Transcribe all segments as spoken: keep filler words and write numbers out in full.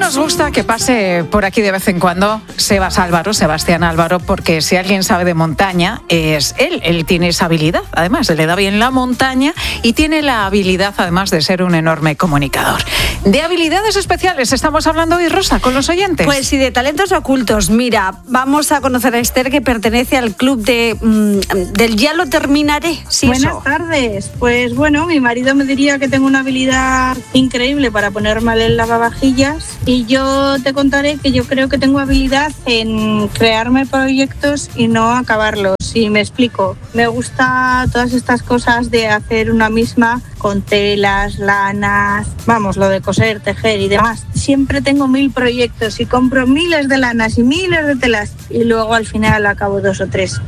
nos gusta que pase por aquí de vez en cuando Sebas Álvaro, Sebastián Álvaro, porque si alguien sabe de montaña es él. Él tiene esa habilidad, además, le da bien la montaña y tiene la habilidad, además, de ser un enorme comunicador. De habilidades especiales estamos hablando hoy, Rosa, con los oyentes. Pues sí, de talentos ocultos. Mira, vamos a conocer a Esther, que pertenece al club de mmm, del Ya lo terminaré. Sí, Buenas eso. tardes. Pues bueno, mi marido me diría que tengo una habilidad increíble para poner mal el lavavajillas, y yo te contaré que yo creo que tengo habilidad en crearme proyectos y no acabarlos. Y me explico. Me gusta todas estas cosas de hacer una misma con telas, lanas, vamos, lo de coser, tejer y demás. Siempre tengo mil proyectos y compro miles de lanas y miles de telas y luego al final acabo dos o tres.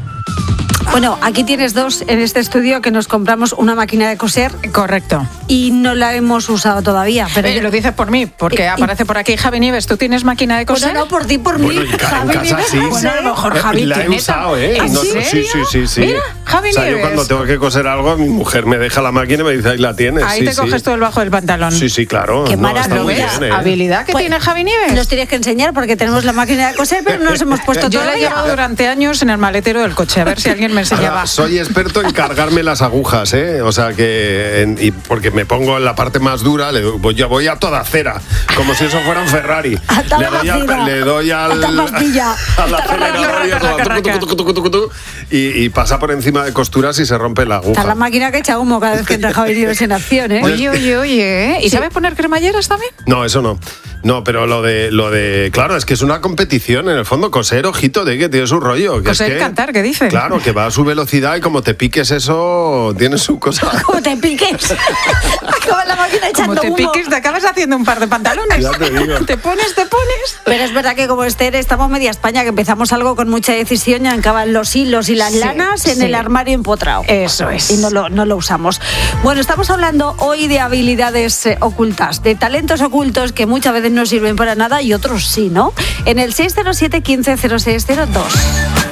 Bueno, aquí tienes dos en este estudio que nos compramos una máquina de coser. Correcto. Y no la hemos usado todavía. Pero eh, yo... Lo dices por mí, porque y, aparece por aquí Javi Nieves. ¿Tú tienes máquina de coser? Bueno, no, por ti, por bueno, mí. En, Javi en casa Nieves, sí. Bueno, a lo mejor Javi la he tiene usado, tam- ¿eh? ¿Ah, No, sí? sí, sí, sí, sí. Mira, Javi o sea, Nieves. yo cuando tengo que coser algo, mi mujer me deja la máquina y me dice, ahí la tienes. Ahí sí, te sí. coges tú el bajo del pantalón. Sí, sí, claro. Qué no, está maravilla. muy ¿Lo ves? bien, ¿eh? Habilidad que Pues, tiene Javi Nieves. Nos tienes que enseñar porque tenemos la máquina de coser, pero no nos hemos puesto Yo la he todavía. llevado durante años en el maletero del coche, a ver si alguien me enseñaba. Ahora, soy experto en cargarme las agujas, ¿eh? O sea que, en, y porque me pongo en la parte más dura, le, pues yo voy a toda cera, como si eso fuera un Ferrari. A toda le, doy pastilla. al, le doy al, A toda pastilla. al acelerador y, eso, tucu, tucu, tucu, tucu, tucu, tucu, y, y pasa por encima de costuras y se rompe la aguja. Está la máquina que echa humo cada vez que entra Javi Nieves en acción, ¿eh? Oye, oye, oye, ¿eh? ¿Y Sí. sabes poner cremalleras también? No, eso no. No, pero lo de, lo de, claro, es que es una competición en el fondo. Coser, ojito, de que tiene su rollo. Que Coser es y que, cantar, ¿qué dice? Claro, que va a su velocidad y como te piques eso, tiene su cosa. Como te piques. Acaba la máquina Como echando te humo. piques, te acabas haciendo un par de pantalones. Ya te digo. Te pones, te pones. Pero es verdad que como Esther estamos media España, que empezamos algo con mucha decisión y acaban los hilos y las Sí, lanas en sí. el armario empotrado. Eso es. Y no lo, no lo usamos. Bueno, estamos hablando hoy de habilidades eh, ocultas, de talentos ocultos que muchas veces no sirven para nada y otros sí, ¿no? En el seis cero siete, uno cinco cero seis cero dos.